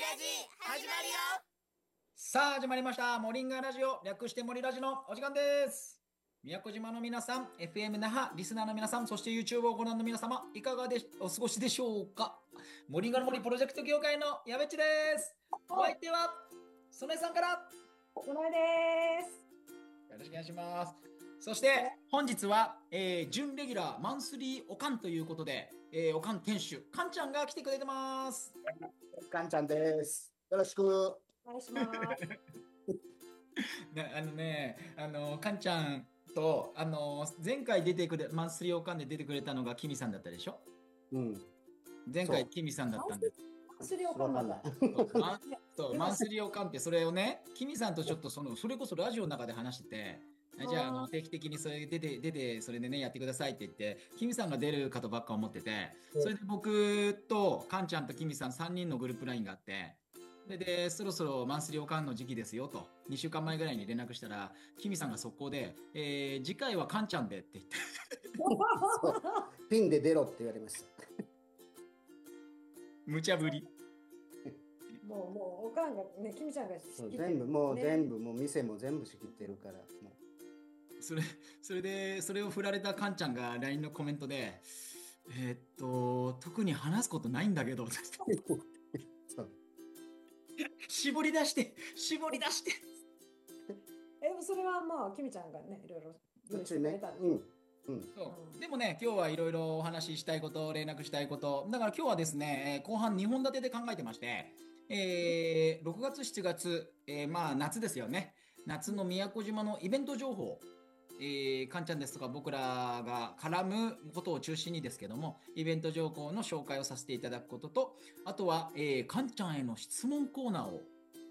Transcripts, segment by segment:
ラジ始まるよ。 さあ始まりましたモリンガーラジオ、略してモリラジのお時間です。宮古島の皆さん、 FM 那覇リスナーの皆さん、そして YouTube をご覧の皆様、いかがでお過ごしでしょうか。モリンガの森プロジェクト協会の矢部っちです。お相手は曽根さんからよこのです。 ろしくお願いします。そして本日は、準レギュラーマンスリーおかんということで、おかん店主かんちゃんが来てくれてます。 かんちゃんです。よろしく。 お願いします。 かんちゃんと、前回出てくれ、マンスリーオカンで出てくれたのがキミさんだったでしょ。 うん。 前回キミさんだったんです。 薬をかんだんだ。 マンスリーオカンって、それをね、キミさんとちょっとそれこそラジオの中で話してて、じゃあ、定期的にそれ出て、それでね、やってくださいって言って、キミさんが出るかとばっか思ってて、それで僕とカンちゃんとキミさん3人のグループラインがあって、でそろそろマンスリーオカンの時期ですよと2週間前ぐらいに連絡したら、キミさんが速攻で、次回はカンちゃんでって言ってピンで出ろって言われました。 無茶ぶり。 もうおかんがね、キミちゃんが仕切ってる全部もう、全部もう店も全部仕切ってるから。もうそれを振られたカンちゃんが LINE のコメントで、特に話すことないんだけどそう絞り出してでもそれはまあキミちゃんがね、いろいろ用意してくれたんで。 そうでもね、今日はいろいろお話ししたいこと、連絡したいこと、だから今日はですね、後半2本立てで考えてまして、6月7月、まあ夏ですよね。夏の宮古島のイベント情報、かんちゃんですとか僕らが絡むことを中心にですけども、イベント情報の紹介をさせていただくことと、あとは、かんちゃんへの質問コーナーを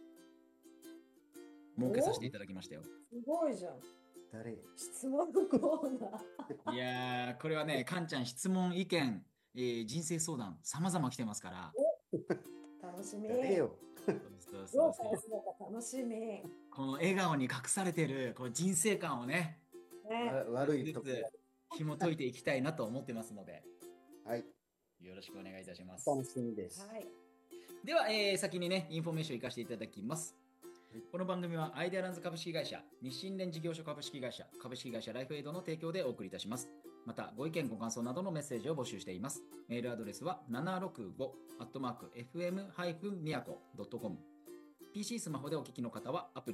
設けさせていただきましたよ。 すごいじゃん。 誰？ 質問コーナー。 いやー、これはね、かんちゃん質問、意見、人生相談、様々来てますから。 楽しみ。 誰よ。 どう返すのか楽しみ。 この笑顔に隠されてるこの人生観をね、 悪いとこ。 紐解いていきたいなと思ってますので、 はい。 よろしくお願いいたします。 楽しみです。 はい。 では、先にね、インフォメーションを活かしていただきます。この番組はアイデアランズ株式会社、日清連事業所株式会社、株式会社ライフエイドの提供でお送りいたします。また、ご意見ご感想などのメッセージを募集しています。メールアドレスは 765-fm-miyako.com。PC スマホでお聞きの方はアプリ